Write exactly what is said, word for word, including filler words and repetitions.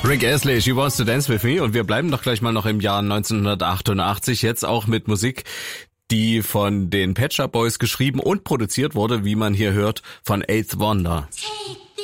Rick Astley, She Wants to Dance With Me, und wir bleiben doch gleich mal noch im Jahr neunzehnhundertachtundachtzig, jetzt auch mit Musik, die von den Pet Shop Boys geschrieben und produziert wurde, wie man hier hört, von Eighth Wonder.